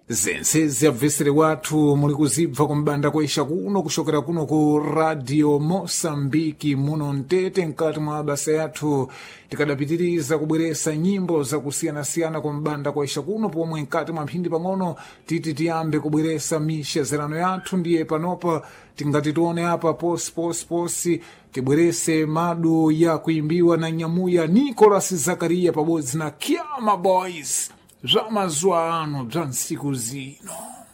zensezi abvesere wathu muli kuzibva kumbanda kuisha kuno kushokera kuno ku Radio Mosambiki muno mtete mkati mwa basa yathu tikadapitiriza kubweresa nyimbo zakusiyana-siyana kumbanda kuisha kuno pomwe mkati mwa mphindi pang'ono titi tiyambe kubweresa mishezerano yathu ndiye panopa tingati tione apa posi tibwerese madu ya kuimbiwa na nyamuya Nicolas Zakaria pabodzi na Kiama Boys. Zamazuwa ano bza nsiku zino.